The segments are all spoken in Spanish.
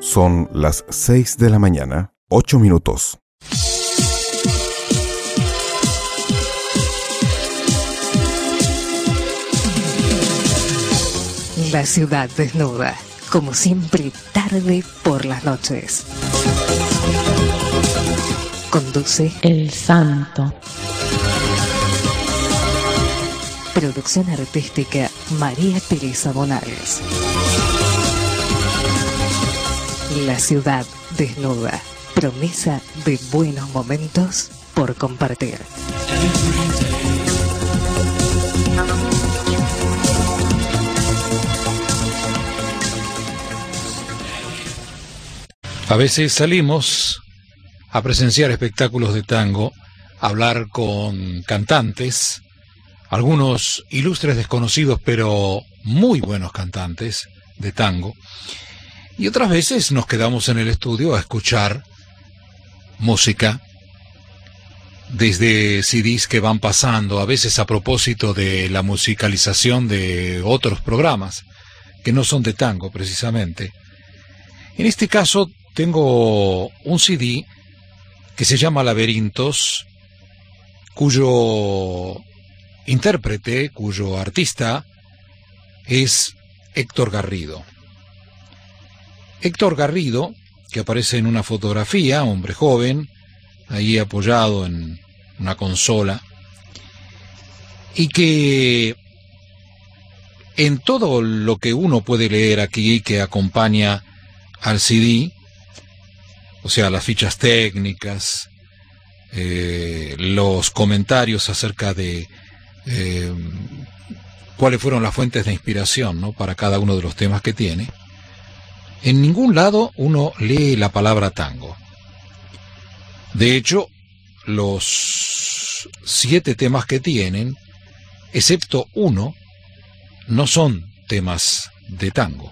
Son las 6 de la mañana, 8 minutos. La ciudad desnuda, como siempre, tarde por las noches. Conduce El Santo. Producción artística María Teresa Bonales. La ciudad desnuda, promesa de buenos momentos por compartir. A veces salimos a presenciar espectáculos de tango, a hablar con cantantes, algunos ilustres desconocidos pero muy buenos cantantes de tango, y otras veces nos quedamos en el estudio a escuchar música desde CDs que van pasando, a veces a propósito de la musicalización de otros programas que no son de tango precisamente. En este caso tengo un CD que se llama Laberintos, cuyo intérprete, cuyo artista es Héctor Garrido. Héctor Garrido, que aparece en una fotografía, hombre joven, ahí apoyado en una consola, y que en todo lo que uno puede leer aquí que acompaña al CD, o sea, las fichas técnicas, los comentarios acerca de cuáles fueron las fuentes de inspiración, ¿no?, para cada uno de los temas que tiene, en ningún lado uno lee la palabra tango. De hecho, los 7 temas que tienen, excepto uno, no son temas de tango.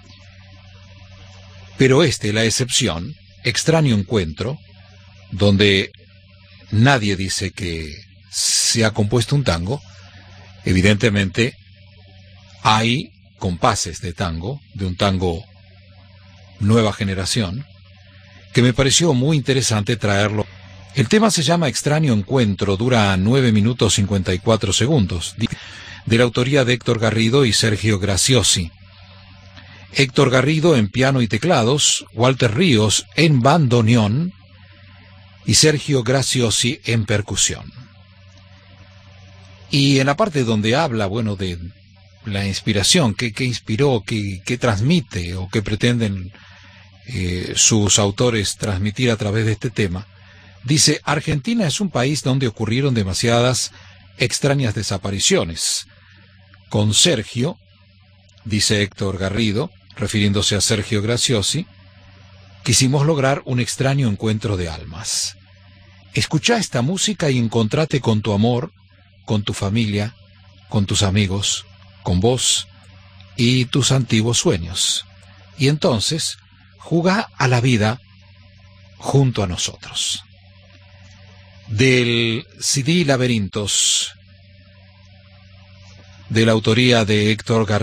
Pero la excepción, Extraño Encuentro, donde nadie dice que se ha compuesto un tango, evidentemente hay compases de tango, de un tango nueva generación, que me pareció muy interesante traerlo. El tema se llama Extraño Encuentro, dura 9 minutos 54 segundos, de la autoría de Héctor Garrido y Sergio Graciosi. Héctor Garrido en piano y teclados, Walter Ríos en bandoneón y Sergio Graciosi en percusión. Y en la parte donde habla, bueno, de la inspiración, qué inspiró, qué transmite o qué pretenden sus autores transmitir a través de este tema, dice: Argentina es un país donde ocurrieron demasiadas extrañas desapariciones. Con Sergio, dice Héctor Garrido, refiriéndose a Sergio Graciosi, quisimos lograr un extraño encuentro de almas. Escuchá esta música y encontrate con tu amor, con tu familia, con tus amigos, con vos y tus antiguos sueños. Y entonces, jugá a la vida junto a nosotros. Del CD Laberintos, de la autoría de Héctor Garrido,